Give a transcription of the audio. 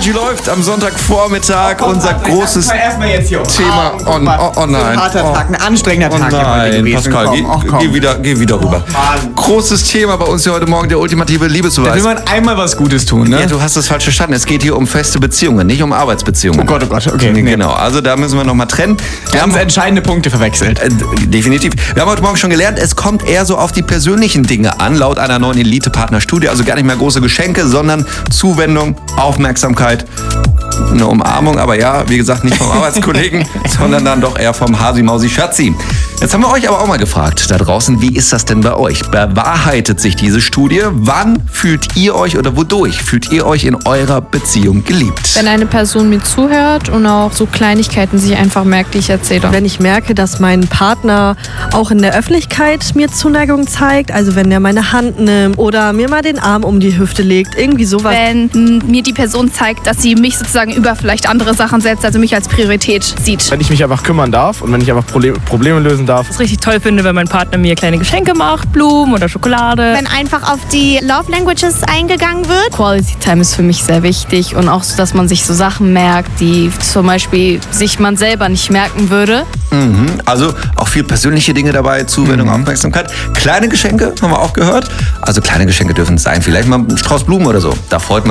Party läuft am Sonntagvormittag. Unser großes Erstmal jetzt hier Thema. Oh nein. Ein harter Tag, ein anstrengender Tag. Nein, Pascal, geh wieder rüber. Großes Thema bei uns hier heute Morgen, der ultimative Da Liebesbeweis. will man einmal was Gutes tun, ne? Ja, du hast es falsch verstanden. Es geht hier um feste Beziehungen, nicht um Arbeitsbeziehungen. Oh Gott, okay. Nee. Genau, also da müssen wir nochmal trennen. Wir haben entscheidende Punkte verwechselt. Definitiv. Wir haben heute Morgen schon gelernt, es kommt eher so auf die persönlichen Dinge an, laut einer neuen Elite-Partner-Studie. Also gar nicht mehr große Geschenke, sondern Zuwendung, Aufmerksamkeit, eine Umarmung. Aber ja, wie gesagt, nicht vom Arbeitskollegen, sondern dann doch eher vom Hasi-Mausi-Schatzi. Jetzt haben wir euch aber auch mal gefragt da draußen, wie ist das denn bei euch? Bewahrheitet sich diese Studie? Wann fühlt ihr euch oder wodurch fühlt ihr euch in eurer Beziehung geliebt? Wenn eine Person mir zuhört und auch so Kleinigkeiten sich einfach merkt, die ich erzähle. Wenn ich merke, dass mein Partner auch in der Öffentlichkeit mir Zuneigung zeigt, also wenn er meine Hand nimmt oder mir mal den Arm um die Hüfte legt, irgendwie sowas. Wenn mir die Person zeigt, dass sie mich sozusagen über vielleicht andere Sachen setzt, also mich als Priorität sieht. Wenn ich mich einfach kümmern darf und wenn ich einfach Probleme lösen darf. Was ich richtig toll finde, wenn mein Partner mir kleine Geschenke macht, Blumen oder Schokolade. Wenn einfach auf die Love Languages eingegangen wird. Quality Time ist für mich sehr wichtig und auch so, dass man sich so Sachen merkt, die zum Beispiel sich man selber nicht merken würde. Also auch viel persönliche Dinge dabei, Zuwendung, Aufmerksamkeit. Kleine Geschenke, haben wir auch gehört. Also kleine Geschenke dürfen es sein, vielleicht mal ein Strauß Blumen oder so. Da freut man